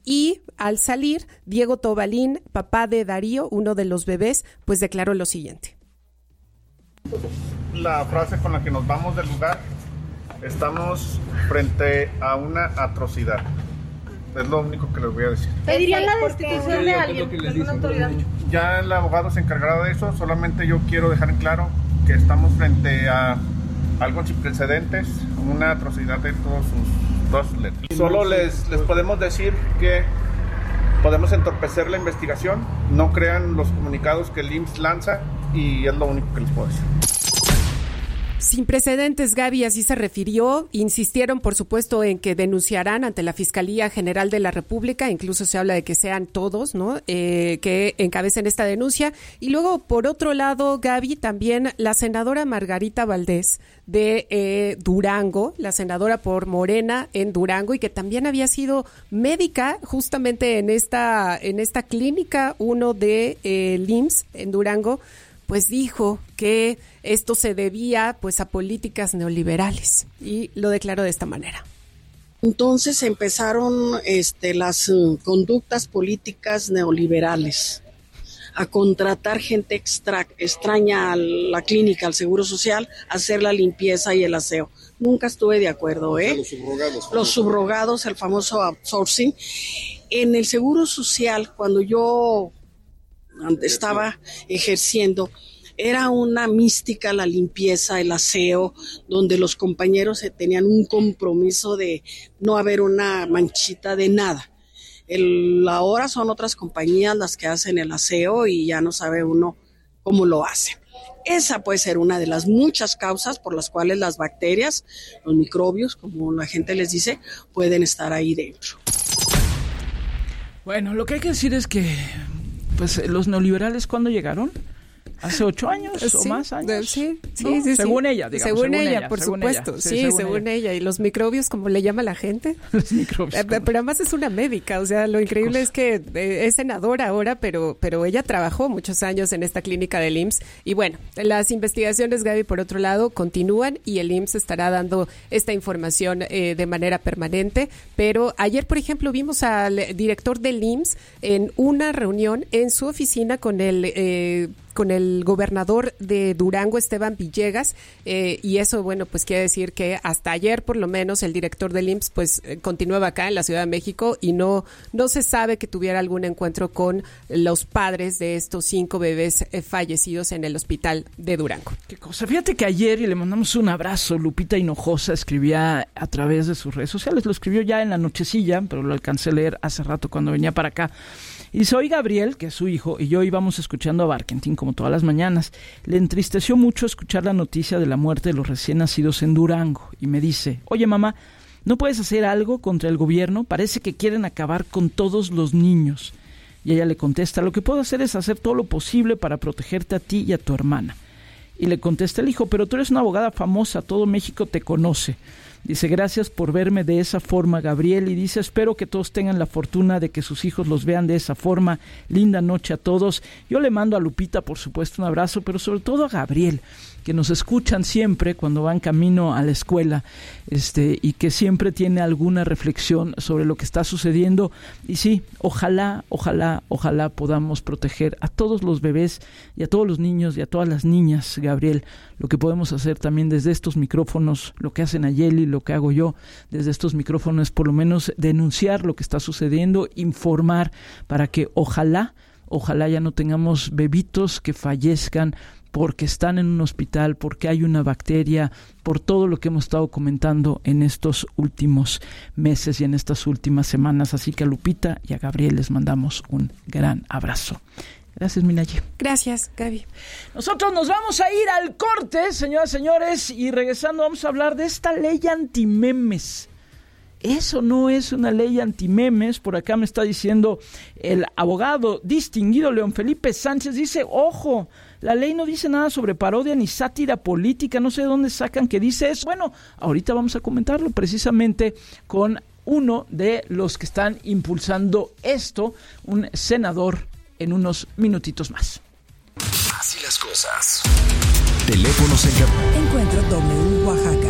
Y al salir, Diego Tobalín, papá de Darío, uno de los bebés, pues declaró lo siguiente. La frase con la que nos vamos del lugar: estamos frente a una atrocidad. Es lo único que les voy a decir. ¿Pedirían la destitución de alguien, alguna autoridad? Ya el abogado se encargará de eso. Solamente yo quiero dejar en claro que estamos frente a algo sin precedentes, una atrocidad de todas sus letras. Solo les podemos decir que podemos entorpecer la investigación. No crean los comunicados que el IMSS lanza, y es lo único que les puedo decir. Sin precedentes, Gaby, así se refirió. Insistieron, por supuesto, en que denunciarán ante la Fiscalía General de la República. Incluso se habla de que sean todos, ¿no? Que encabecen esta denuncia. Y luego, por otro lado, Gaby, también la senadora Margarita Valdés de Durango, la senadora por Morena en Durango, y que también había sido médica justamente en esta clínica 1 de IMSS en Durango, pues dijo que esto se debía pues a políticas neoliberales, y lo declaró de esta manera. Entonces empezaron las conductas políticas neoliberales, a contratar gente extraña a la clínica, al Seguro Social, a hacer la limpieza y el aseo. Nunca estuve de acuerdo, ¿eh? Los subrogados, el famoso outsourcing. En el Seguro Social, cuando yo estaba ejerciendo, era una mística la limpieza, el aseo, donde los compañeros tenían un compromiso de no haber una manchita de nada. Ahora son otras compañías las que hacen el aseo y ya no sabe uno cómo lo hacen. Esa puede ser una de las muchas causas por las cuales las bacterias, los microbios, como la gente les dice, pueden estar ahí dentro. Bueno, lo que hay que decir es que pues los neoliberales, ¿cuándo llegaron? ¿Hace 8 años o más años? Sí, ¿no? sí. Según ella, digamos. Según ella, por supuesto. Sí, según ella. Y los microbios, como le llama la gente. Los microbios. Pero además es una médica. O sea, lo increíble es que es senadora ahora, pero ella trabajó muchos años en esta clínica del IMSS. Y bueno, las investigaciones, Gaby, por otro lado, continúan, y el IMSS estará dando esta información de manera permanente. Pero ayer, por ejemplo, vimos al director del IMSS en una reunión en su oficina con el gobernador de Durango, Esteban Villegas, y eso, bueno, pues quiere decir que hasta ayer, por lo menos, el director del IMSS, pues, continuaba acá en la Ciudad de México, y no se sabe que tuviera algún encuentro con los padres de estos 5 bebés fallecidos en el hospital de Durango. Qué cosa. Fíjate que ayer, y le mandamos un abrazo, Lupita Hinojosa escribía a través de sus redes sociales, lo escribió ya en la nochecilla, pero lo alcancé a leer hace rato cuando venía para acá. Y soy Gabriel, que es su hijo, y yo íbamos escuchando a Barkentin como todas las mañanas. Le entristeció mucho escuchar la noticia de la muerte de los recién nacidos en Durango. Y me dice: oye, mamá, ¿no puedes hacer algo contra el gobierno? Parece que quieren acabar con todos los niños. Y ella le contesta: lo que puedo hacer es hacer todo lo posible para protegerte a ti y a tu hermana. Y le contesta el hijo: pero tú eres una abogada famosa, todo México te conoce. Dice: gracias por verme de esa forma, Gabriel. Y dice: espero que todos tengan la fortuna de que sus hijos los vean de esa forma. Linda noche a todos. Yo le mando a Lupita, por supuesto, un abrazo, pero sobre todo a Gabriel, que nos escuchan siempre cuando van camino a la escuela, y que siempre tiene alguna reflexión sobre lo que está sucediendo. Y sí, ojalá podamos proteger a todos los bebés y a todos los niños y a todas las niñas, Gabriel. Lo que podemos hacer también desde estos micrófonos, lo que hacen Ayeli, lo que hago yo desde estos micrófonos, es por lo menos denunciar lo que está sucediendo, informar, para que ojalá ya no tengamos bebitos que fallezcan porque están en un hospital, porque hay una bacteria, por todo lo que hemos estado comentando en estos últimos meses y en estas últimas semanas. Así que a Lupita y a Gabriel les mandamos un gran abrazo. Gracias, Minayi. Gracias, Gaby. Nosotros nos vamos a ir al corte, señoras y señores, y regresando vamos a hablar de esta ley antimemes. Eso no es una ley antimemes. Por acá me está diciendo el abogado distinguido León Felipe Sánchez. Dice: ojo, la ley no dice nada sobre parodia ni sátira política. No sé de dónde sacan que dice eso. Bueno, ahorita vamos a comentarlo precisamente con uno de los que están impulsando esto, un senador, en unos minutitos más. Así las cosas. Teléfonos en Encuentro W Oaxaca